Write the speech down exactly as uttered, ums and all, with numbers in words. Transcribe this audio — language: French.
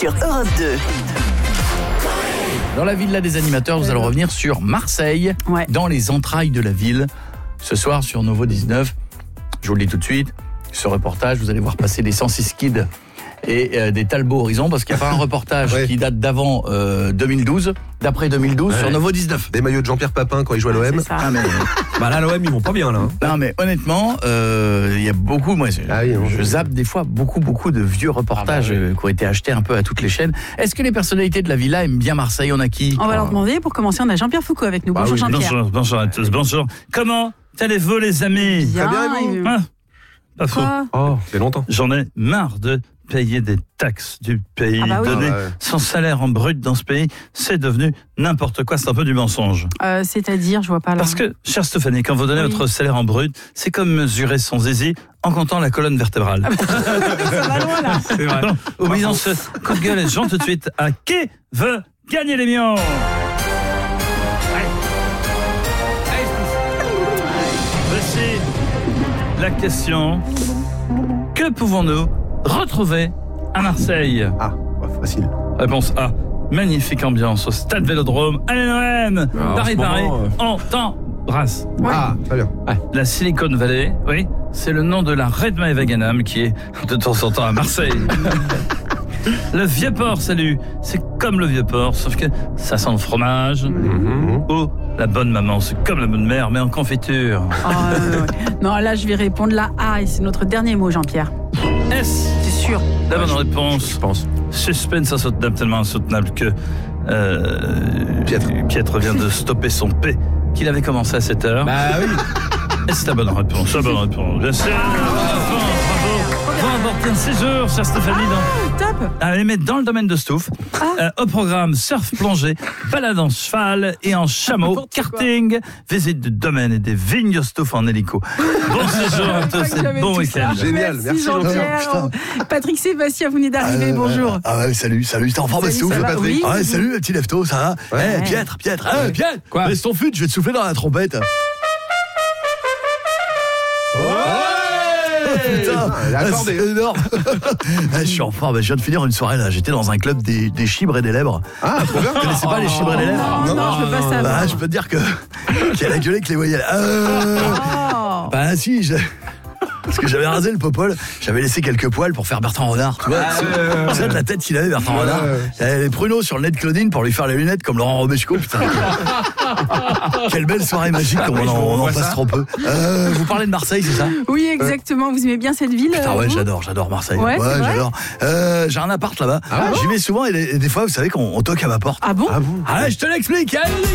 sur Europe deux. Dans la Villa des animateurs, nous allons revenir sur Marseille, Ouais. dans les entrailles de la ville. Ce soir sur Nouveau dix-neuf, je vous le dis tout de suite, ce reportage, vous allez voir passer des cent six kids et euh, des Talbot Horizon, parce qu'il y a pas un reportage Ouais. qui date d'avant euh, deux mille douze, d'après deux mille douze, Ouais. sur Nouveau dix-neuf. Des maillots de Jean-Pierre Papin quand il joue à l'O M. C'est ça. Ah, mais, Bah là, l'O M, ils vont pas bien, là. hein. non mais honnêtement, euh, il y a beaucoup, moi je, Ah oui, non, je je- zappe des fois beaucoup beaucoup de vieux reportages Ah bah oui. euh, qui ont été achetés un peu à toutes les chaînes. Est-ce que les personnalités de la Villa aiment bien Marseille? On a qui? On va leur demander. Pour commencer, on a Jean-Pierre Foucault avec nous. Bah Bonjour oui, Jean-Pierre. Bonjour, bonjour à tous, bonjour. Comment allez-vous les amis? Bien, Très bien, et vous il- Hein Pas faux. Quoi Oh, c'est longtemps. J'en ai marre de payer des taxes du pays, Ah bah oui. donner Ah ouais. son salaire en brut dans ce pays, c'est devenu n'importe quoi, c'est un peu du mensonge. Euh, C'est-à-dire, je vois pas là. Parce que, chère Stéphanie, quand vous donnez Oui. votre salaire en brut, c'est comme mesurer son zizi en comptant la colonne vertébrale. ça va loin là. C'est vrai. Bon, oublions ce coup de gueule et Jean tout de suite à qui veut gagner les millions? Voici la question. Que pouvons-nous retrouver à Marseille? Ah, bah, facile. Réponse A. Magnifique ambiance au stade Vélodrome. Allez Noël, Alors, en Paris, ce Paris, moment, euh, on t'embrasse. Ah, très bien. La Silicon Valley, oui, c'est le nom de la Redma Wagenham qui est de temps en temps à Marseille. Le Vieux-Port, salut. C'est comme le Vieux-Port, sauf que ça sent le fromage. Mhm. Ou la bonne maman, c'est comme la bonne mère, mais en confiture. Oh, ouais, ouais. Non, là, je vais répondre la A et c'est notre dernier mot, Jean-Pierre. Est-ce C'est sûr. la bonne réponse? Je pense. Suspense insoutenable, tellement insoutenable que euh, Pietre. Pietre vient de stopper son P qu'il avait commencé à sept heures. Bah oui. Et c'est la bonne réponse, la bonne réponse. Bien sûr. Bravo. Vous remportez un séjour, chère Stéphanie, dans, Top. allez mettre dans le domaine de Stouff. Euh, au programme surf plongée, balade en cheval et en chameau, N'importe quoi. karting, visite du domaine et des vignes de Stouff en hélico. Bon séjour à tous et bon week-end. Génial, merci, Jean-Pierre. Jean-Pierre. Patrick Sébastien, vous venez d'arriver, Euh, bonjour. Ah ouais, salut, salut, t'es en forme, Salut, Stouff, ça va, Patrick? oui, Ah ouais, oui. salut, le petit lefto, ça va? Ouais. Eh, Pietre, Pietre, eh, Pietre, Quoi? laisse ton flûte, je vais te souffler dans la trompette. Putain, Ah, elle a ah, accordé. c'est énorme. Ah, je suis en forme, je viens de finir une soirée là, j'étais dans un club des, des chibres et des lèbres. Ah, trop bien. Vous connaissez pas les chibres et les lèbres? Non, non, je veux pas savoir. Bah, je peux te dire que qu'elle a gueulé que les voyelles. Euh, Oh. bah si, je... parce que j'avais rasé le popol, j'avais laissé quelques poils pour faire Bertrand Renard, tu vois. Tu sais, de la tête qu'il avait, Bertrand Renard. ouais. Il avait les pruneaux sur le nez de Claudine pour lui faire les lunettes comme Laurent Robesco, putain. Quelle belle soirée magique, comme on en, on en passe trop peu. Euh, vous parlez de Marseille, c'est ça? Oui, exactement. Vous aimez bien cette ville? Putain, euh, ouais, vous j'adore, j'adore Marseille. Ouais, c'est vrai j'adore. Euh, j'ai un appart là-bas. J'y vais souvent et des, et des fois, vous savez qu'on on toque à ma porte. Ah bon? Ah bon? Ah, je te l'explique. Allez,